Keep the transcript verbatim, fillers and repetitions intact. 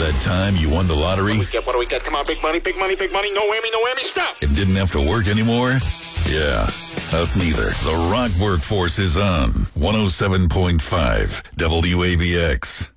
that time you won the lottery? What do we get? What do we get? Come on, big money, big money, big money. No whammy, no whammy. Stop. And didn't have to work anymore? Yeah, us neither. The Rock Workforce is on one oh seven point five W A B X.